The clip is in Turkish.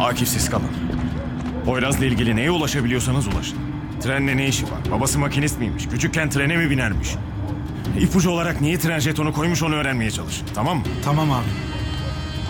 Akif siz kalın. Poyraz'la ilgili neye ulaşabiliyorsanız ulaşın. Trenle ne işi var? Babası makinist miymiş? Küçükken trene mi binermiş? İpucu olarak niye tren jetonu koymuş onu öğrenmeye çalışın. Tamam mı? Tamam abi.